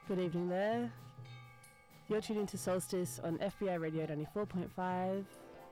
Good evening there. You're tuned into Solstice on FBI Radio 94.5.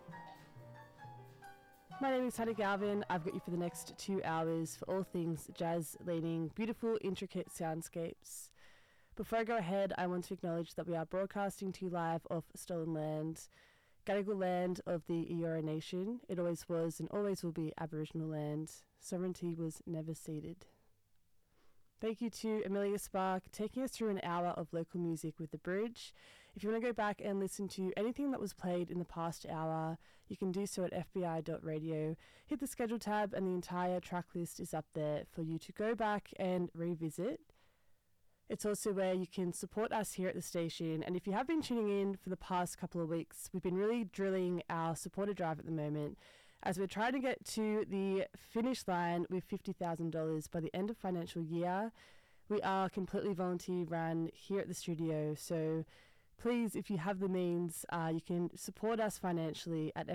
My name is Hannah Galvin. I've got you for the next 2 hours for all things jazz-leaning, beautiful, intricate soundscapes. Before I go ahead, I want to acknowledge that we are broadcasting to you live off stolen land, Gadigal land of the Eora Nation. It always was and always will be Aboriginal land. Sovereignty was never ceded. Thank you to Amelia Spark taking us through an hour of local music with The Bridge. If you want to go back and listen to anything that was played in the past hour, you can do so at fbi.radio. Hit the schedule tab and the entire track list is up there for you to go back and revisit. It's also where you can support us here at the station. And if you have been tuning in for the past couple of weeks, we've been really drilling our supporter drive at the moment as we're trying to get to the finish line with $50,000 by the end of financial year. We are completely volunteer run here at the studio. So please, if you have the means, you can support us financially at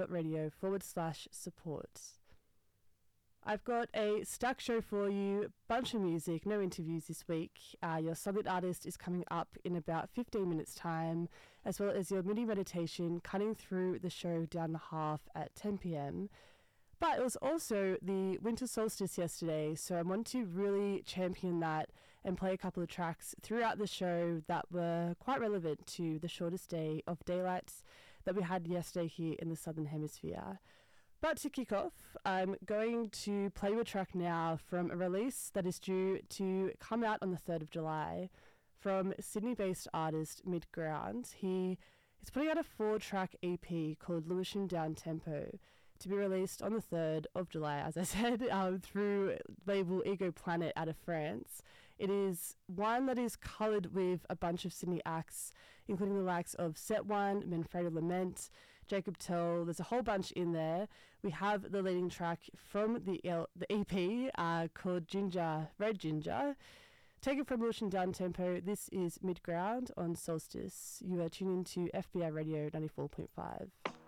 fbi.radio/support. I've got a stack show for you, bunch of music, no interviews this week. Your Sunlit Artist is coming up in about 15 minutes time, as well as your mini meditation cutting through the show down the half at 10 p.m. But it was also the winter solstice yesterday, so I want to really champion that and play a couple of tracks throughout the show that were quite relevant to the shortest day of daylight that we had yesterday here in the Southern Hemisphere. But to kick off, I'm going to play you a track now from a release that is due to come out on the 3rd of July from Sydney-based artist Midground. He is putting out a 4-track EP called Lewisham Down Tempo to be released on the 3rd of July, as I said, through label Ego Planet out of France. It is one that is coloured with a bunch of Sydney acts, including the likes of Set One, Manfredo Lament, Jacob Tell. There's a whole bunch in there. We have the leading track from the EP called Ginger, Red Ginger. Taken from Lewisham Down Tempo, this is Midground on Solstice. You are tuning into FBI Radio 94.5.